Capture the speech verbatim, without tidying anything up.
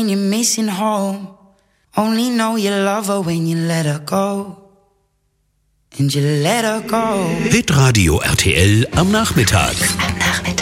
You're missing home. Only know you love her when you let her go. And you let her go. Hitradio R T L am Nachmittag. Am Nachmittag.